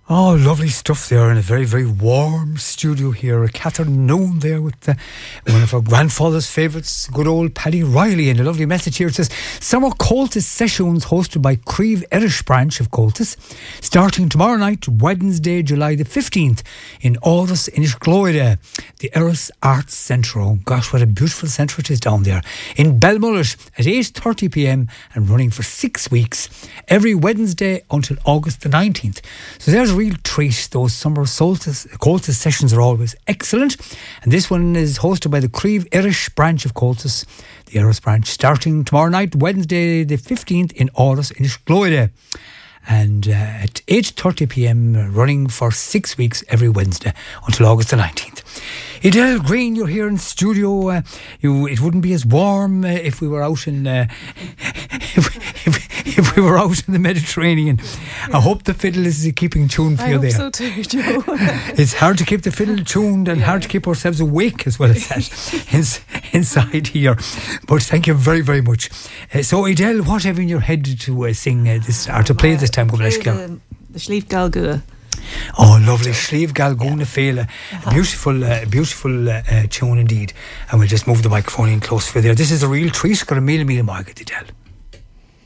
Oh, lovely stuff there in a very, very warm studio here. Catherine Noon there with one of our grandfather's favourites, good old Paddy Riley, and a lovely message here. It says, Summer Coltis Sessions hosted by Creve Irish branch of Coltis, starting tomorrow night, Wednesday, July the 15th, in Áras Inishglóide, the Eris Arts Centre. Oh gosh, what a beautiful centre it is down there. In Belmullet at 8:30pm and running for 6 weeks, every Wednesday until August the 19th. So there's a real treat. Those summer Coltis sessions are always excellent, and this one is hosted by the Creve Irish branch of Coltis, the Eris branch, starting tomorrow night, Wednesday the 15th, in Áras Inishglóide, and at 8:30pm, running for 6 weeks every Wednesday until August the 19th. Edel Green, you're here in studio. It wouldn't be as warm if we were out in if we were out in the Mediterranean. I hope the fiddle is keeping tuned for you there. I hope so too, Joe. It's hard to keep the fiddle tuned and hard to keep ourselves awake as well as that inside here. But thank you very, very much. So Edel, what have you in your head to sing this or to play this time? The Sliabh Galgua. Oh, lovely. Sliabh Galgua Fela. Beautiful tune indeed. And we'll just move the microphone in close for there. This is a real treat. Got a meal market, Edel.